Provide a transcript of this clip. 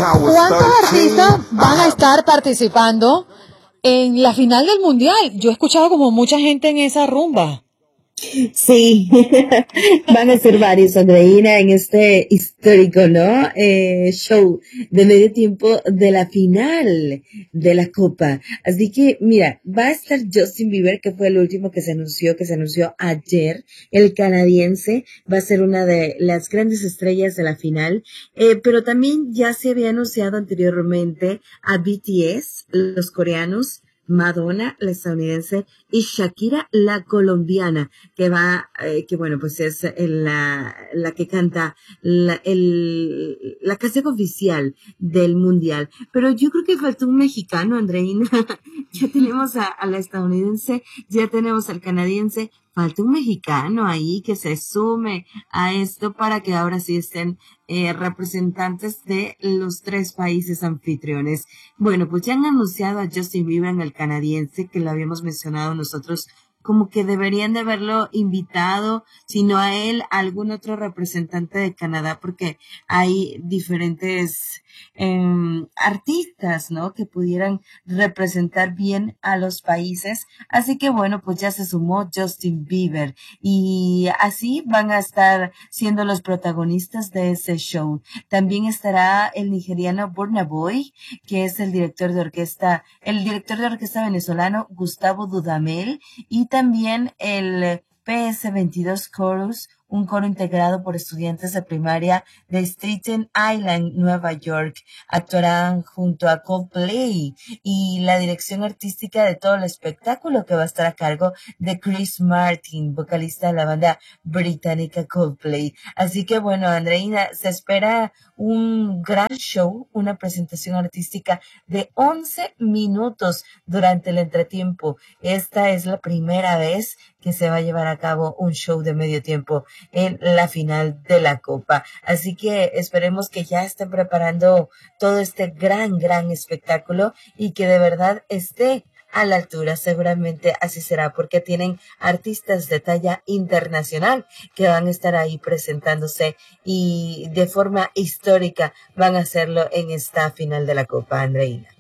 ¿Cuántos artistas van a estar participando en la final del mundial? Yo he escuchado como mucha gente en esa rumba. Sí, van a ser varios, Andreina, en este histórico, ¿no? Show de medio tiempo de la final de la Copa. Así que, mira, va a estar Justin Bieber, que fue el último que se anunció ayer. El canadiense va a ser una de las grandes estrellas de la final. Pero también ya se había anunciado anteriormente a BTS, los coreanos, Madonna, la estadounidense, y Shakira, la colombiana, que bueno, pues es la que canta la canción oficial del mundial. Pero yo creo que faltó un mexicano, Andreina. Ya tenemos a la estadounidense, ya tenemos al canadiense, falta un mexicano ahí que se sume a esto para que ahora sí estén representantes de los 3 países anfitriones. Bueno, pues ya han anunciado a Justin Bieber, el canadiense, que lo habíamos mencionado nosotros, como que deberían de haberlo invitado, sino a él, a algún otro representante de Canadá, porque hay diferentes artistas, ¿no? Que pudieran representar bien a los países. Así que bueno, pues ya se sumó Justin Bieber y así van a estar siendo los protagonistas de ese show. También estará el nigeriano Burna Boy, que es el director de orquesta venezolano Gustavo Dudamel, y también el PS22 Chorus, un coro integrado por estudiantes de primaria de Staten Island, Nueva York. Actuarán junto a Coldplay y la dirección artística de todo el espectáculo, que va a estar a cargo de Chris Martin, vocalista de la banda británica Coldplay. Así que bueno, Andreina, se espera un gran show, una presentación artística de 11 minutos durante el entretiempo. Esta es la primera vez que se va a llevar a cabo un show de medio tiempo en la final de la Copa. Así que esperemos que ya estén preparando todo este gran espectáculo y que de verdad esté a la altura. Seguramente así será, porque tienen artistas de talla internacional que van a estar ahí presentándose y de forma histórica van a hacerlo en esta final de la Copa, Andreina.